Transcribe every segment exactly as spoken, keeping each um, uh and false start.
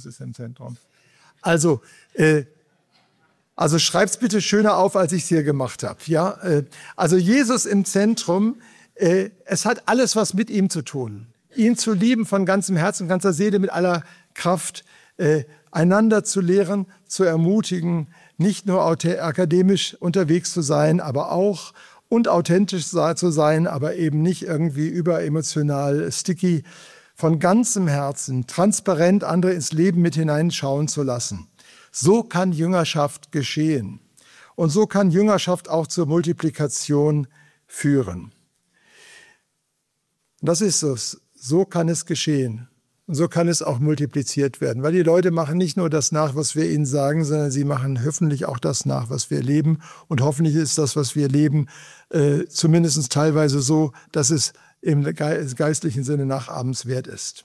ist im Zentrum. Also, äh, also schreib's bitte schöner auf, als ich es hier gemacht habe. Ja? Äh, also Jesus im Zentrum, äh, es hat alles was mit ihm zu tun. Ihn zu lieben von ganzem Herzen, ganzer Seele, mit aller Kraft, äh, einander zu lehren, zu ermutigen, nicht nur akademisch unterwegs zu sein, aber auch und authentisch zu sein, aber eben nicht irgendwie überemotional, sticky, von ganzem Herzen, transparent andere ins Leben mit hineinschauen zu lassen. So kann Jüngerschaft geschehen. Und so kann Jüngerschaft auch zur Multiplikation führen. Das ist es. So kann es geschehen. Und so kann es auch multipliziert werden. Weil die Leute machen nicht nur das nach, was wir ihnen sagen, sondern sie machen hoffentlich auch das nach, was wir leben. Und hoffentlich ist das, was wir leben, äh, zumindest teilweise so, dass es im geistlichen Sinne nachahmenswert ist.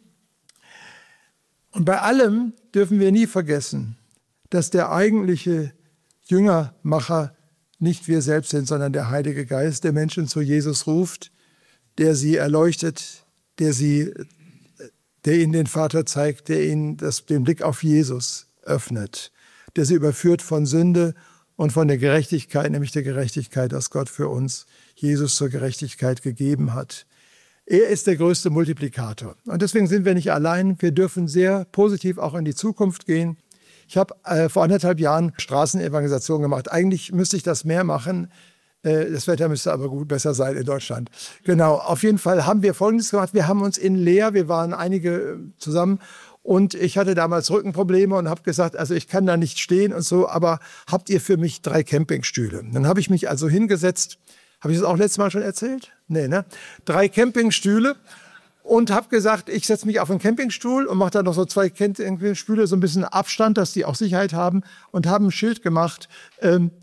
Und bei allem dürfen wir nie vergessen, dass der eigentliche Jüngermacher nicht wir selbst sind, sondern der Heilige Geist, der Menschen zu Jesus ruft, der sie erleuchtet, der sie der ihnen den Vater zeigt, der ihnen das, den Blick auf Jesus öffnet, der sie überführt von Sünde und von der Gerechtigkeit, nämlich der Gerechtigkeit, dass Gott für uns Jesus zur Gerechtigkeit gegeben hat. Er ist der größte Multiplikator. Und deswegen sind wir nicht allein. Wir dürfen sehr positiv auch in die Zukunft gehen. Ich habe äh, vor anderthalb Jahren Straßenevangelisation gemacht. Eigentlich müsste ich das mehr machen. Das Wetter müsste aber gut besser sein in Deutschland. Genau, auf jeden Fall haben wir Folgendes gemacht. Wir haben uns in Leer, wir waren einige zusammen und ich hatte damals Rückenprobleme und habe gesagt, also ich kann da nicht stehen und so, aber habt ihr für mich drei Campingstühle? Dann habe ich mich also hingesetzt, habe ich das auch letztes Mal schon erzählt? Nee, ne? Drei Campingstühle und habe gesagt, ich setze mich auf einen Campingstuhl und mache da noch so zwei Campingstühle, so ein bisschen Abstand, dass die auch Sicherheit haben und haben ein Schild gemacht, ähm,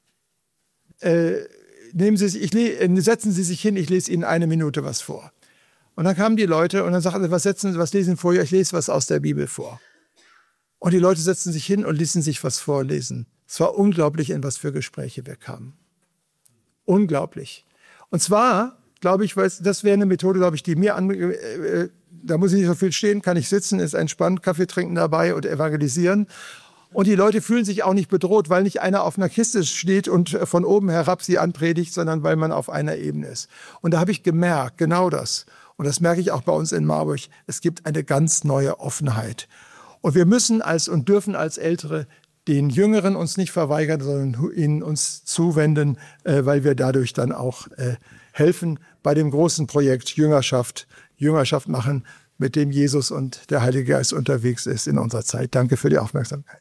Äh, nehmen Sie, ich, setzen Sie sich hin, ich lese Ihnen eine Minute was vor. Und dann kamen die Leute und dann sagten sie, was, setzen, was lesen Sie vor? Ja, ich lese was aus der Bibel vor. Und die Leute setzten sich hin und ließen sich was vorlesen. Es war unglaublich, in was für Gespräche wir kamen. Unglaublich. Und zwar, glaube ich, weil das wäre eine Methode, glaube ich, die mir an, äh, da muss ich nicht so viel stehen, kann ich sitzen, ist entspannt, Kaffee trinken dabei und evangelisieren. Und die Leute fühlen sich auch nicht bedroht, weil nicht einer auf einer Kiste steht und von oben herab sie anpredigt, sondern weil man auf einer Ebene ist. Und da habe ich gemerkt, genau das. Und das merke ich auch bei uns in Marburg. Es gibt eine ganz neue Offenheit. Und wir müssen als und dürfen als Ältere den Jüngeren uns nicht verweigern, sondern ihnen uns zuwenden, weil wir dadurch dann auch helfen bei dem großen Projekt Jüngerschaft, Jüngerschaft machen, mit dem Jesus und der Heilige Geist unterwegs ist in unserer Zeit. Danke für die Aufmerksamkeit.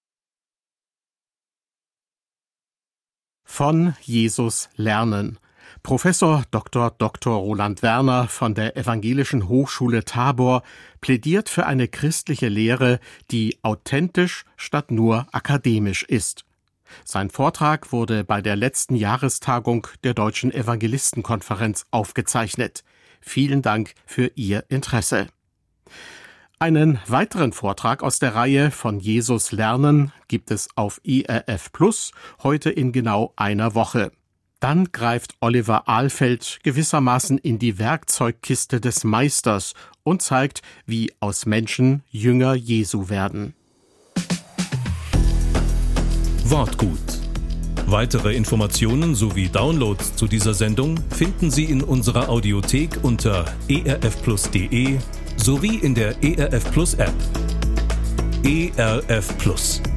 Von Jesus lernen. Professor Doktor Doktor Roland Werner von der Evangelischen Hochschule Tabor plädiert für eine christliche Lehre, die authentisch statt nur akademisch ist. Sein Vortrag wurde bei der letzten Jahrestagung der Deutschen Evangelistenkonferenz aufgezeichnet. Vielen Dank für Ihr Interesse. Einen weiteren Vortrag aus der Reihe von Jesus lernen gibt es auf E R F Plus, heute in genau einer Woche. Dann greift Oliver Ahlfeld gewissermaßen in die Werkzeugkiste des Meisters und zeigt, wie aus Menschen Jünger Jesu werden. Wortgut. Weitere Informationen sowie Downloads zu dieser Sendung finden Sie in unserer Audiothek unter e r f plus punkt de sowie in der E R F Plus App. E R F Plus.